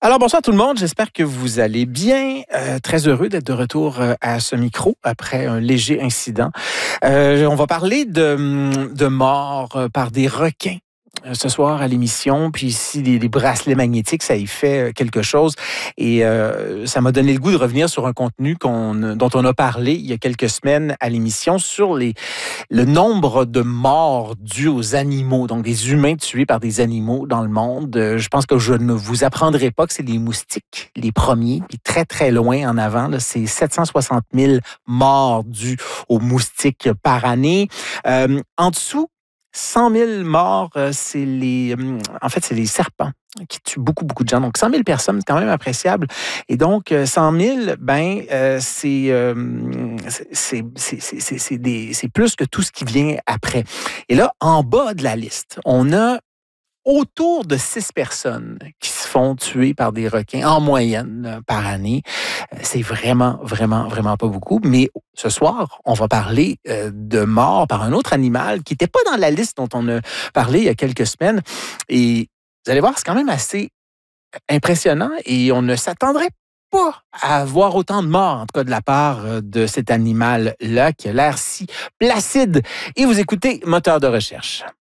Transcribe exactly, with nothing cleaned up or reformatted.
Alors, bonsoir tout le monde. J'espère que vous allez bien. Euh, très heureux d'être de retour euh, à ce micro après un léger incident. Euh, on va parler de, de mort euh, par des requins euh, ce soir à l'émission. Puis ici, les, les bracelets magnétiques, ça y fait euh, quelque chose. Et euh, ça m'a donné le goût de revenir sur un contenu qu'on, dont on a parlé il y a quelques semaines à l'émission sur les, le nombre de morts dues aux animaux, donc des humains tués par des animaux dans le monde. Euh, je pense que je ne vous apprendrai pas que c'est les moustiques, les premiers, puis très, très loin en avant. Là, c'est sept cent soixante mille morts dues aux moustiques par année. Euh, en dessous, cent mille morts, euh, c'est les, euh, en fait, c'est les serpents qui tuent beaucoup, beaucoup de gens. Donc, cent mille personnes, c'est quand même appréciable. Et donc, euh, cent mille, ben, euh, c'est, euh, c'est, c'est, c'est, c'est, c'est, des, c'est plus que tout ce qui vient après. Et là, en bas de la liste, on a autour de six personnes qui se font tuer par des requins en moyenne euh, par année. Euh, C'est vraiment, vraiment, vraiment pas beaucoup. Mais ce soir, on va parler euh, de mort par un autre animal qui n'était pas dans la liste dont on a parlé il y a quelques semaines. Et vous allez voir, c'est quand même assez impressionnant et on ne s'attendrait pas à voir autant de morts, en tout cas de la part euh, de cet animal-là qui a l'air si placide. Et vous écoutez Moteur de recherche.